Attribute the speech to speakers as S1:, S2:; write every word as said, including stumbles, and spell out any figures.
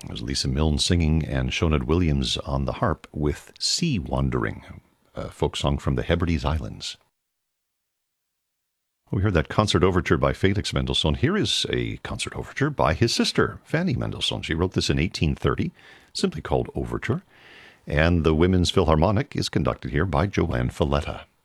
S1: It was Lisa Milne singing and Shonad Williams on the harp with Sea Wandering, a folk song from the Hebrides Islands. We heard that concert overture by Felix Mendelssohn. Here is a concert overture by his sister, Fanny Mendelssohn. She wrote this in eighteen thirty, simply called Overture. And the Women's Philharmonic is conducted here by Joanne Falletta.